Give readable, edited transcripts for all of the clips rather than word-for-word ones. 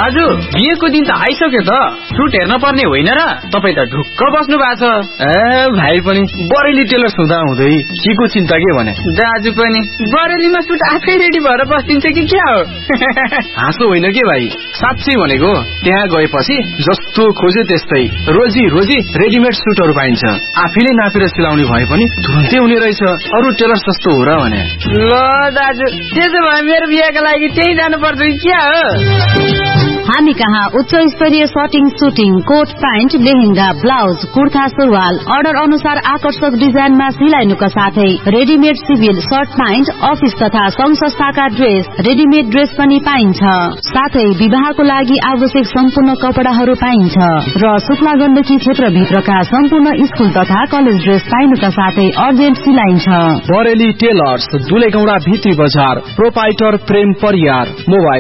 दाजु बिहेको दिन त आइसक्यो त सुट हेर्न पर्ने होइन र तपाई त ढुक्क बस्नु भएको छ। भाइ पनि बरेली टेलर हुँदा हुँदै केको चिन्ता के भने दाजु पनि बरेलीमा सुट आफै रेडी भएर बस्दिन्छ कि क्या हो? हाँसो होइन के भाइ, साँच्चै भनेको त्यहाँ गएपछि जस्तो खोज्यो त्यस्तै रोजी रोजी रेडिमेड सुटहरू पाइन्छ। आफैले नापेर सिलाउने भए पनि तुरुन्तै हुने रहेछ। अरू टेलर सस्तो हो र भने। ल दाजु त्यसो भए मेरो बिहेको लागि त्यही जानु पर्छ कि क्या हो? हामी कहाँ उच्च स्तरीय shirting, shooting, coat pant, lehenga, blouse, kurta, सुरुवाल अर्डर अनुसार आकर्षक डिजाइनमा सिलाइनुका साथै readymade civil short pant, office तथा संघ संस्थाका ड्रेस, रेडिमेड ड्रेस पनि पाइन्छ। साथै विवाहको लागि आवश्यक सम्पूर्ण कपडाहरू पाइन्छ र शुक्ला गण्डकी क्षेत्रभित्रका सम्पूर्ण स्कूल तथा कलेज ड्रेस पाइनुका साथै अर्जेन्ट सिलाइन्छ। बरेली टेलर्स, दुलेगौडा भित्री बजार, प्रोपाइटर प्रेम परियार, मोबाइल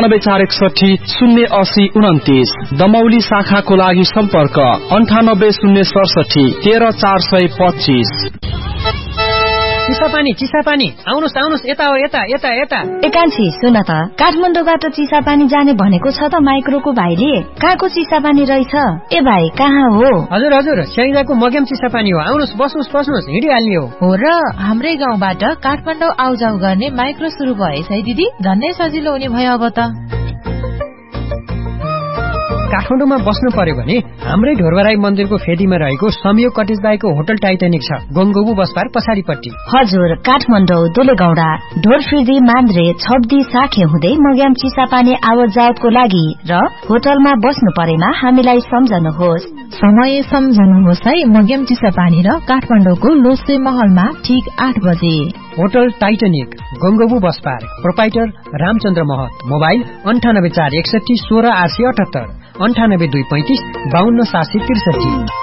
9846 दमौली शाखाको लागि सम्पर्क 9806 13425। चिसापानी आउनुहोस् यता हो यता। एकान्छी सुन त, काठमाडौँबाट चिसापानी जाने भनेको छ त माइक्रोको भाइले। कहाँको चिसापानी रहेछ? ए भाइ कहाँ हो? हजुर स्याङ्जाको मग्याम चिसापानी हो। आउनुहोस् बस्नुहोस् हिँडिहाल्ने हो र हाम्रै गाउँबाट काठमाडौँ आउजाउ गर्ने माइक्रो सुरु भएछ है दिदी। झन्नै सजिलो हुने भयो अब त। काठमाडौँमा बस्नु पर्यो भने हाम्रै ढोरबराई मन्दिरको फेदीमा रहेको संयोग कटेज बाईको होटल टाइटानिक छ, गंगोबु बसपार पछाडिपट्टि। हजुर, काठमाडौँ, दुलेगौडा, ढोरफिर्दी, मान्द्रे, छब्दी, साखे हुँदै मग्याम चिसापानी आवत-जावतको लागि र होटलमा बस्नु परेमा हामीलाई सम्झनुहोस्। समय सम्झनुहोस् है। मग्याम चिसापानी र काठमाडौँको लोसे महलमा ठीक 8 बजे। होटल टाइटानिक, गंगोबु बसपार, प्रोपाइटर रामचन्द्र महत। मोबाइल 9841 16 878, 98 235 52 763।